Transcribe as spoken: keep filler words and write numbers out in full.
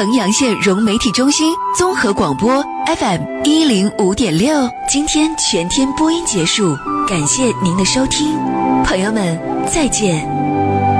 衡阳县融媒体中心综合广播 F M 一零五点六。今天全天播音结束，感谢您的收听，朋友们再见。